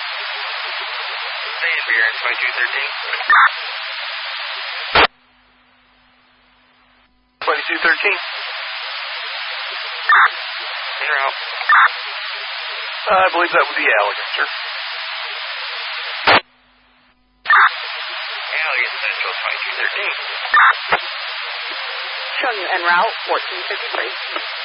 Stand beer in 2213. 2213. En route. I believe that would be Allegan, sir. Allegan Central 2213. Showing you en route 1453.